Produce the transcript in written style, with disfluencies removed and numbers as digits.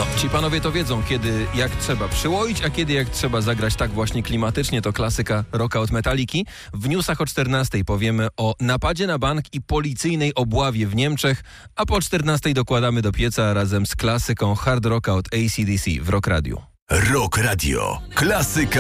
Ci panowie to wiedzą, kiedy jak trzeba przyłoić, a kiedy jak trzeba zagrać tak właśnie klimatycznie. To klasyka rocka od Metaliki. W newsach o 14 powiemy o napadzie na bank i policyjnej obławie w Niemczech, a po 14 dokładamy do pieca razem z klasyką hard rocka od AC/DC w Rock Radio. Rock Radio. Klasyka